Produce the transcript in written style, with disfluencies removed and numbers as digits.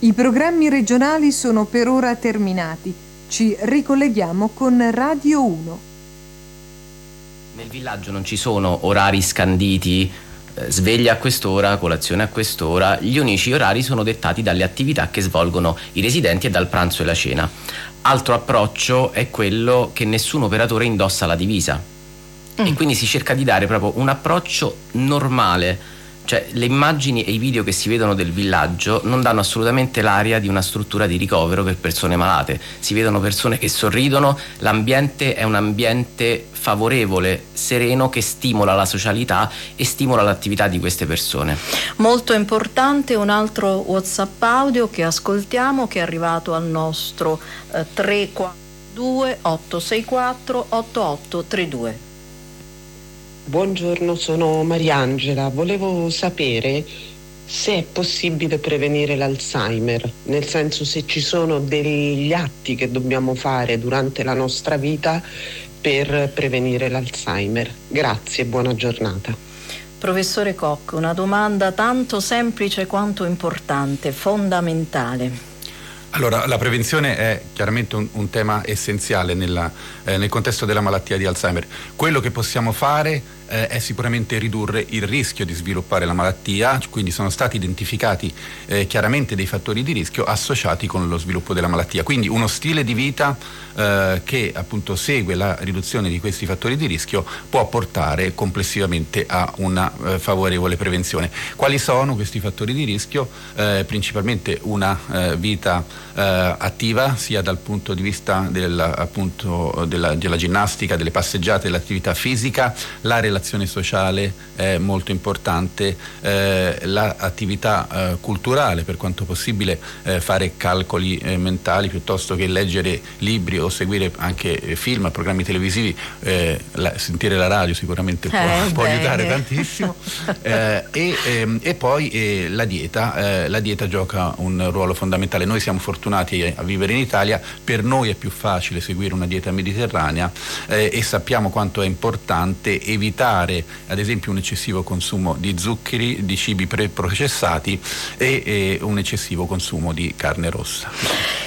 I programmi regionali sono per ora terminati. Ci ricolleghiamo con Radio 1. Nel villaggio non ci sono orari scanditi, sveglia a quest'ora, colazione a quest'ora. Gli unici orari sono dettati dalle attività che svolgono i residenti e dal pranzo e la cena. Altro approccio è quello che nessun operatore indossa la divisa e quindi si cerca di dare proprio un approccio normale. Cioè, le immagini e i video che si vedono del villaggio non danno assolutamente l'aria di una struttura di ricovero per persone malate. Si vedono persone che sorridono, l'ambiente è un ambiente favorevole, sereno, che stimola la socialità e stimola l'attività di queste persone. Molto importante un altro WhatsApp audio che ascoltiamo, che è arrivato al nostro 342 864 8832. Buongiorno, sono Mariangela. Volevo sapere se è possibile prevenire l'Alzheimer, nel senso se ci sono degli atti che dobbiamo fare durante la nostra vita per prevenire l'Alzheimer. Grazie, buona giornata. Professore Koch, una domanda tanto semplice quanto importante, fondamentale. Allora, la prevenzione è chiaramente un tema essenziale nel contesto della malattia di Alzheimer. Quello che possiamo fare è sicuramente ridurre il rischio di sviluppare la malattia, quindi sono stati identificati chiaramente dei fattori di rischio associati con lo sviluppo della malattia. Quindi uno stile di vita che appunto segue la riduzione di questi fattori di rischio può portare complessivamente a una favorevole prevenzione. Quali sono questi fattori di rischio? Principalmente una vita attiva, sia dal punto di vista della ginnastica, delle passeggiate, dell'attività fisica, la relazione sociale è molto importante, l'attività culturale, per quanto possibile fare calcoli mentali piuttosto che leggere libri o seguire anche film, programmi televisivi, sentire la radio sicuramente può aiutare tantissimo, e poi la dieta gioca un ruolo fondamentale. Noi siamo fortunati a vivere in Italia, per noi è più facile seguire una dieta mediterranea e sappiamo quanto è importante evitare ad esempio un eccessivo consumo di zuccheri, di cibi preprocessati e un eccessivo consumo di carne rossa.